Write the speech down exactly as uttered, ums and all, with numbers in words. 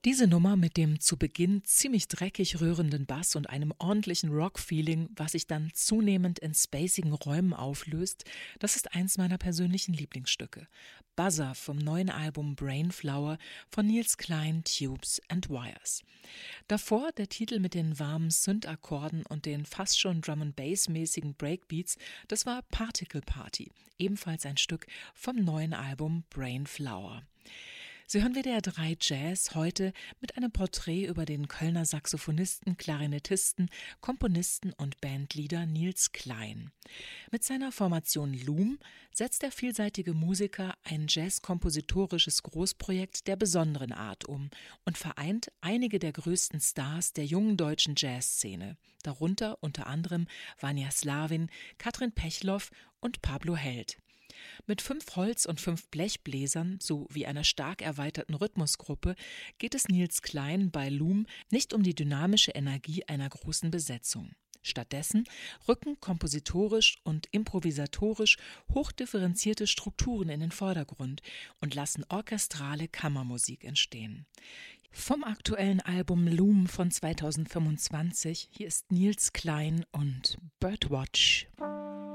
Diese Nummer mit dem zu Beginn ziemlich dreckig rührenden Bass und einem ordentlichen Rock-Feeling, was sich dann zunehmend in spacigen Räumen auflöst, das ist eins meiner persönlichen Lieblingsstücke. Buzzer vom neuen Album Brainflower von Nils Cline, Tubes and Wires. Davor der Titel mit den warmen Synth-Akkorden und den fast schon Drum-and-Bass-mäßigen Breakbeats, das war Particle Party, ebenfalls ein Stück vom neuen Album Brainflower. Sie hören W D R drei Jazz heute mit einem Porträt über den Kölner Saxophonisten, Klarinettisten, Komponisten und Bandleader Nils Cline. Mit seiner Formation Loom setzt der vielseitige Musiker ein jazzkompositorisches Großprojekt der besonderen Art um und vereint einige der größten Stars der jungen deutschen Jazzszene, darunter unter anderem Vanja Slavin, Katrin Pechloff und Pablo Held. Mit fünf Holz- und fünf Blechbläsern sowie einer stark erweiterten Rhythmusgruppe geht es Nils Cline bei Loom nicht um die dynamische Energie einer großen Besetzung. Stattdessen rücken kompositorisch und improvisatorisch hochdifferenzierte Strukturen in den Vordergrund und lassen orchestrale Kammermusik entstehen. Vom aktuellen Album Loom von zweitausendfünfundzwanzig, hier ist Nils Cline und Birdwatch.